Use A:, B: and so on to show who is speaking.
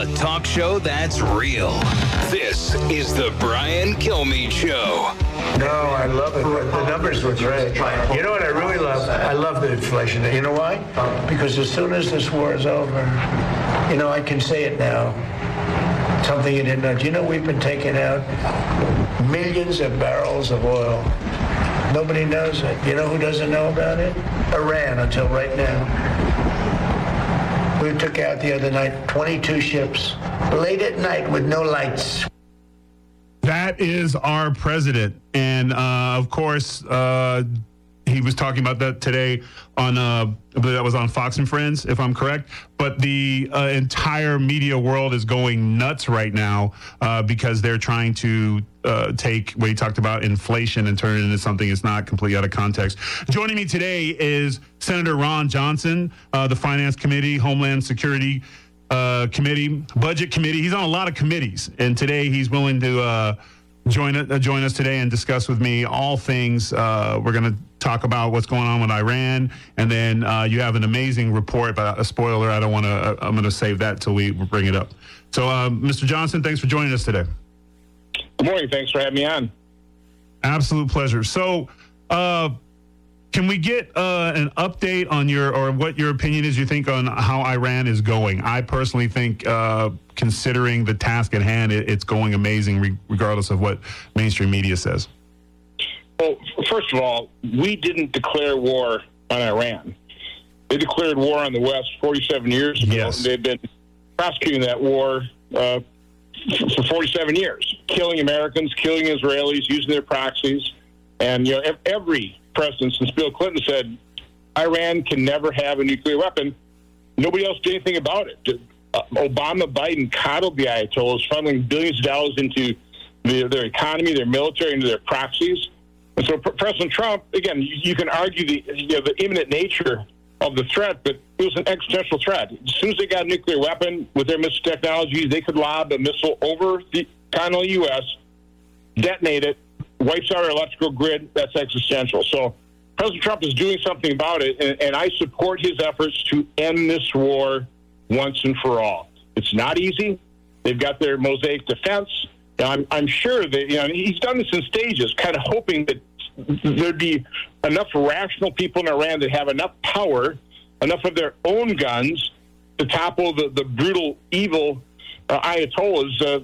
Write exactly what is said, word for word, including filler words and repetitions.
A: A talk show that's real. This is the Brian Kilmeade Show.
B: No, I love it. The numbers were great. You know what I really love? I love the inflation. You know why? Because as soon as this war is over, you know, I can say it now. Something you didn't know. Do you know we've been taking out millions of barrels of oil? Nobody knows it. You know who doesn't know about it? Iran, until right now. We took out the other night twenty-two ships, late at night with no lights.
C: That is our president. And, uh, of course, uh, he was talking about that today on, uh, that was on Fox and Friends, if I'm correct. But the uh, entire media world is going nuts right now uh, because they're trying to uh, take what he talked about, inflation, and turn it into something that's not completely out of context. Joining me today is Senator Ron Johnson, uh, the Finance Committee, Homeland Security uh, Committee, Budget Committee. He's on a lot of committees, and today he's willing to uh, join uh, join us today and discuss with me all things. Uh, we're going to talk about what's going on with Iran, and then uh, you have an amazing report, but a spoiler, I don't want to, I'm going to save that till we bring it up. So, uh, Mister Johnson, thanks for joining us today.
D: Good morning. Thanks for having me on.
C: Absolute pleasure. So, uh, can we get uh, an update on your, or what your opinion is, you think, on how Iran is going? I personally think, uh, considering the task at hand, it, it's going amazing, re- regardless of what mainstream media says.
D: Well, first of all, we didn't declare war on Iran. They declared war on the West forty-seven years ago.
C: Yes.
D: They've been prosecuting that war uh, for forty-seven years, killing Americans, killing Israelis, using their proxies. And, you know, every president since Bill Clinton said Iran can never have a nuclear weapon, nobody else did anything about it. Uh, Obama, Biden coddled the Ayatollahs, funneling billions of dollars into their, their economy, their military, into their proxies. And so President Trump, again, you, you can argue the, you know, the imminent nature of the threat, but it was an existential threat. As soon as they got a nuclear weapon with their missile technology, they could lob a missile over the continental U S, detonate it, wipes out our electrical grid. That's existential. So President Trump is doing something about it, and, and I support his efforts to end this war once and for all. It's not easy. They've got their Mosaic defense. Now, I'm, I'm sure that, you know, he's done this in stages, kind of hoping that there'd be enough rational people in Iran that have enough power, enough of their own guns to topple the, the brutal, evil uh, Ayatollahs uh,